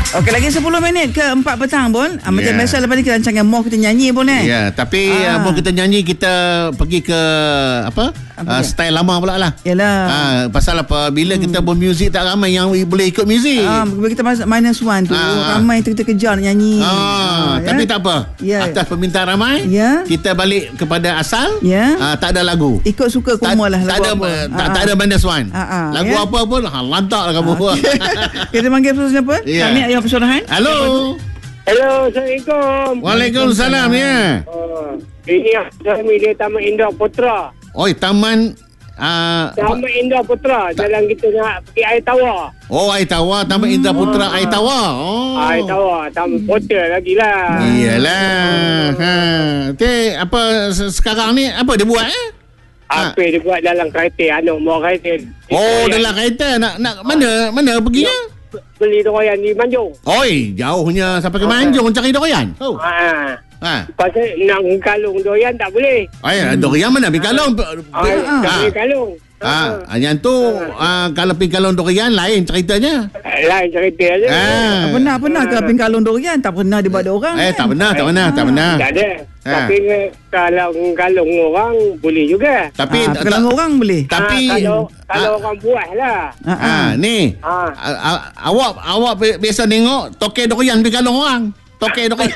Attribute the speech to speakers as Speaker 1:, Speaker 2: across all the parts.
Speaker 1: Okey, lagi 10 minit ke 4 petang pun. Macam biasa lepas ni kita rancangan more kita nyanyi pun
Speaker 2: Ya, tapi more kita nyanyi kita pergi ke style lama pula lah.
Speaker 1: Yalah.
Speaker 2: Pasal apa? Bila kita bermuzik tak ramai yang boleh ikut muzik.
Speaker 1: Bila kita masuk -1 tu ramai kita kejar nak nyanyi.
Speaker 2: Tapi tak apa. Atas permintaan ramai, kita balik kepada asal. Tak ada lagu.
Speaker 1: Ikut suka kumul lah lagu
Speaker 2: tak ada -1. Lagu apa pun lantak lah kamu.
Speaker 1: Kita panggil siapa? Kami ayah persurahan.
Speaker 2: Halo.
Speaker 3: Hello, Assalamualaikum.
Speaker 2: Waalaikumsalam, ya.
Speaker 3: Ini kami di Taman Indah Putra.
Speaker 2: Oi, Taman
Speaker 3: Taman Indah Putra. Jalan kita nak pergi Air Tawar.
Speaker 2: Oh, Air Tawar. Taman Indah Putra Air Tawar.
Speaker 3: Air Tawar. Taman Portal lagi lah.
Speaker 2: Iyalah. Apa sekarang ni apa dia buat
Speaker 3: Apa dia buat dalam kereta, anak bawa kereta.
Speaker 2: Dalam kereta nak mana perginya?
Speaker 3: Beli doyan di Manjung.
Speaker 2: Oi, jauhnya sampai ke Manjung cari doyan.
Speaker 3: Pasal nak kalung doyan tak boleh.
Speaker 2: Doyan mana pergi kalung?
Speaker 3: Pergi kalung.
Speaker 2: Yang tu kalau pergi kalung durian lain ceritanya.
Speaker 3: Lain cerita je.
Speaker 1: Pernah ke pingkalung durian? Tak pernah dibuat orang.
Speaker 2: Tak pernah.
Speaker 3: Tak ada. Tapi kalau kalung orang boleh juga.
Speaker 2: Tapi
Speaker 1: kalung orang boleh.
Speaker 2: Tapi
Speaker 3: kalau orang buat lah.
Speaker 2: Ni awak biasa tengok tokek durian pergi kalung orang. Tokek durian.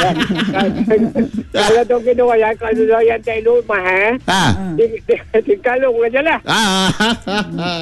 Speaker 3: Kalau tokek durian, kalau durian tak elok mahal. Di kalung aja lah.